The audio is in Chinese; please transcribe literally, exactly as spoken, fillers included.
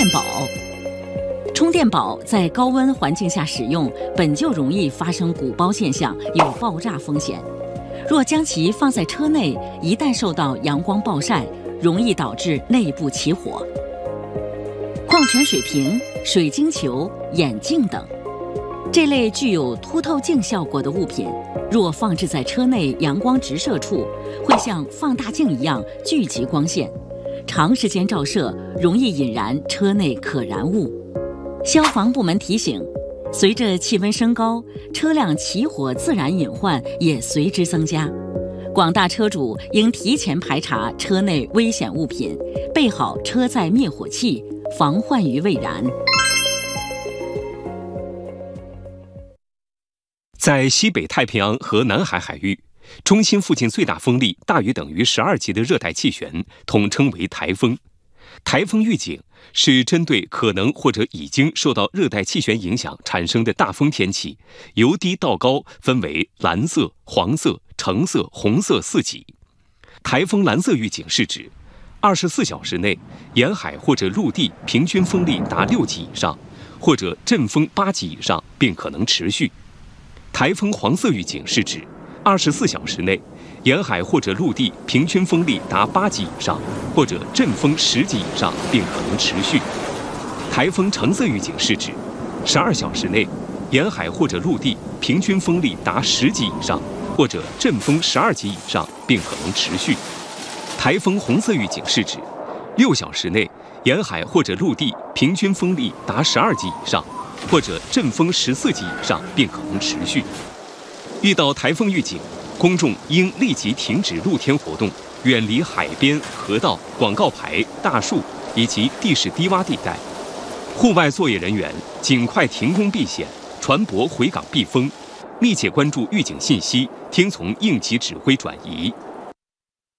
宝。充电宝在高温环境下使用，本就容易发生鼓包现象，有爆炸风险。若将其放在车内，一旦受到阳光暴晒，容易导致内部起火。矿泉水瓶、水晶球、眼镜等，这类具有凸透镜效果的物品，若放置在车内阳光直射处，会像放大镜一样聚集光线，长时间照射容易引燃车内可燃物。消防部门提醒，随着气温升高，车辆起火自燃隐患也随之增加。广大车主应提前排查车内危险物品，备好车载灭火器，防患于未然。 在西北太平洋和南海海域，中心附近最大风力大于等于十二级的热带气旋统称为台风。台风预警是针对可能或者已经受到热带气旋影响产生的大风天气，由低到高分为蓝色、黄色、橙色、红色四级。台风蓝色预警是指二十四小时内沿海或者陆地平均风力达六级以上，或者阵风八级以上，并可能持续。台风黄色预警是指二十四小时内沿海或者陆地平均风力达八级以上，或者阵风十级以上，并可能持续。台风橙色预警是指十二小时内沿海或者陆地平均风力达十级以上，或者阵风十二级以上，并可能持续。台风红色预警是指六小时内沿海或者陆地平均风力达十二级以上，或者阵风十四级以上，并可能持续。遇到台风预警，公众应立即停止露天活动，远离海边、河道、广告牌、大树以及地势低洼地带。户外作业人员尽快停工避险，船舶回港避风，密切关注预警信息，听从应急指挥转移。